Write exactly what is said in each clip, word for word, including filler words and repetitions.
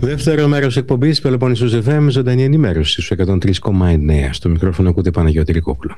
Δεύτερο μέρος εκπομπής Πελοπόννησος εφ εμ, ζωντανή ενημέρωση στους εκατόν τρία κόμμα εννέα. Στο μικρόφωνο ακούτε Παναγιώτη Ρικόπουλο.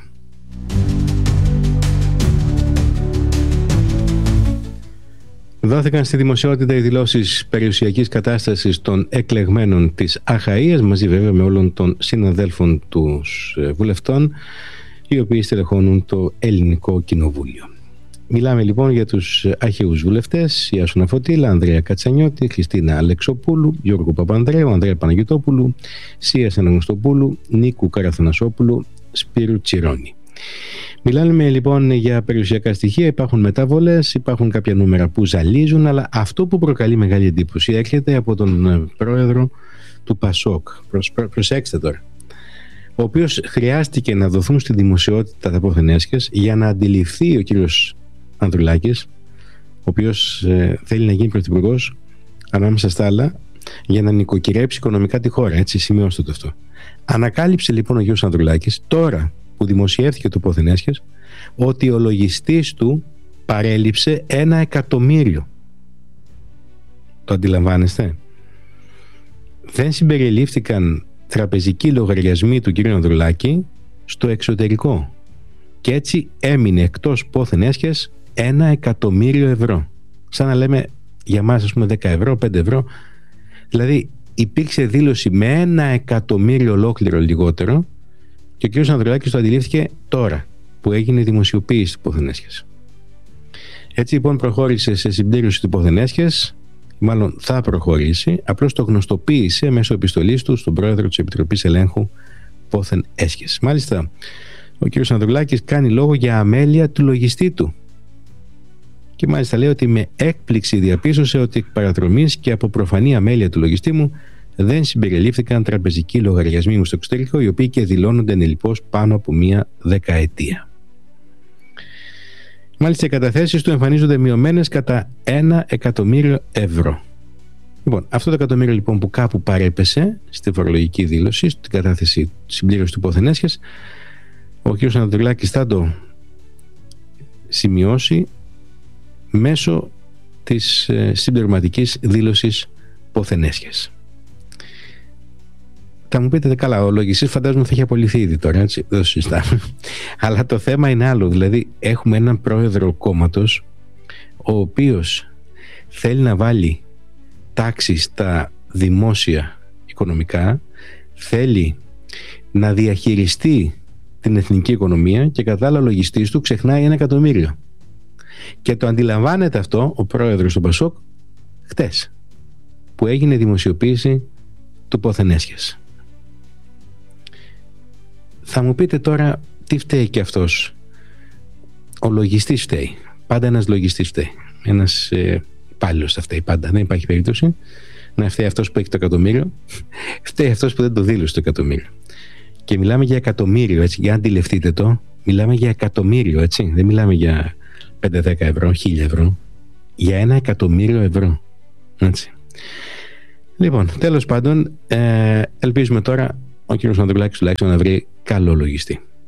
Δόθηκαν στη δημοσιότητα οι δηλώσεις περιουσιακής κατάστασης των εκλεγμένων της Αχαΐας, μαζί βέβαια με όλων των συναδέλφων τους βουλευτών, οι οποίοι στελεχώνουν το Ελληνικό Κοινοβούλιο. Μιλάμε λοιπόν για τους αχαιούς βουλευτές: Ιάσονα Φωτήλα, Ανδρέα Κατσανιώτη, Χριστίνα Αλεξοπούλου, Γιώργο Παπανδρέου, Ανδρέα Παναγιωτόπουλου, Σίας Αναγνωστοπούλου, Νίκου Καραθανασόπουλου, Σπύρου Τσιρόνη. Μιλάμε λοιπόν για περιουσιακά στοιχεία, υπάρχουν μεταβολές, υπάρχουν κάποια νούμερα που ζαλίζουν, αλλά αυτό που προκαλεί μεγάλη εντύπωση έρχεται από τον πρόεδρο του Πασόκ. Προσ, προσέξτε τώρα. Ο οποίος χρειάστηκε να δοθούν στη δημοσιότητα τα πόθεν έσχες για να αντιληφθεί ο κύριος Ανδρουλάκης, ο οποίος ε, θέλει να γίνει πρωθυπουργός, ανάμεσα στα άλλα, για να νοικοκυρέψει οικονομικά τη χώρα. Έτσι, σημειώστε το αυτό. Ανακάλυψε λοιπόν ο κύριος Ανδρουλάκης, τώρα που δημοσιεύθηκε το πόθεν έσχες, ότι ο λογιστής του παρέλειψε ένα εκατομμύριο. Το αντιλαμβάνεστε? Δεν συμπεριλήφθηκαν τραπεζικοί λογαριασμοί του κύριου Ανδρουλάκη στο εξωτερικό. Και έτσι έμεινε εκτός πόθεν έσχες ένα εκατομμύριο ευρώ. Σαν να λέμε για μας, ας πούμε, δέκα ευρώ, πέντε ευρώ. Δηλαδή υπήρξε δήλωση με ένα εκατομμύριο ολόκληρο λιγότερο και ο κύριος Ανδρουλάκης το αντιλήφθηκε τώρα που έγινε η δημοσιοποίηση του πόθεν έσχες. Έτσι λοιπόν προχώρησε σε συμπλήρωση του πόθεν έσχες, μάλλον θα προχωρήσει, απλώς το γνωστοποίησε μέσω επιστολής του στον πρόεδρο της Επιτροπής Ελέγχου Πόθεν Έσχες. Μάλιστα, ο κύριος Ανδρουλάκης κάνει λόγο για αμέλεια του λογιστή του. Και μάλιστα λέει ότι με έκπληξη διαπίστωσε ότι εκ παραδρομής και από προφανή αμέλεια του λογιστή μου δεν συμπεριλήφθηκαν τραπεζικοί λογαριασμοί μου στο εξωτερικό, οι οποίοι και δηλώνονται ενελιπώς πάνω από μία δεκαετία. Μάλιστα, οι καταθέσεις του εμφανίζονται μειωμένες κατά ένα εκατομμύριο ευρώ. Λοιπόν, αυτό το εκατομμύριο λοιπόν που κάπου παρέπεσε στη φορολογική δήλωση, στην κατάθεση συμπλήρωση του πόθεν έσχες, ο κ. Ανδρουλάκης θα το σημειώσει μέσω της ε, συμπληρωματικής δήλωσης πόθεν έσχες. Θα μου πείτε, καλά, ο λογιστής φαντάζομαι θα έχει απολυθεί ήδη τώρα, έτσι, δεν το συζητάμε. Αλλά το θέμα είναι άλλο. Δηλαδή, έχουμε έναν πρόεδρο κόμματος ο οποίος θέλει να βάλει τάξη στα δημόσια οικονομικά, θέλει να διαχειριστεί την εθνική οικονομία και κατά άλλα ο λογιστής του ξεχνάει ένα εκατομμύριο. Και το αντιλαμβάνεται αυτό ο πρόεδρος του Πασόκ χτες, που έγινε δημοσιοποίηση του πόθεν έσχες. Θα μου πείτε τώρα, τι φταίει και αυτός? Ο λογιστής φταίει. Πάντα ένας λογιστής φταίει. Ένας ε, υπάλληλος θα φταίει πάντα. Δεν υπάρχει περίπτωση να φταίει αυτός που έχει το εκατομμύριο. Φταίει αυτός που δεν το δήλωσε το εκατομμύριο. Και μιλάμε για εκατομμύριο, έτσι, για να αντιληφθείτε το. Μιλάμε για εκατομμύριο, έτσι. Δεν μιλάμε για πέντε δέκα ευρώ, χίλια ευρώ. Για ένα εκατομμύριο ευρώ. Έτσι. Λοιπόν, τέλος πάντων, ε, ελπίζουμε τώρα ο κύριος Ανδρουλάκης τουλάχιστον να βρει καλό λογιστή.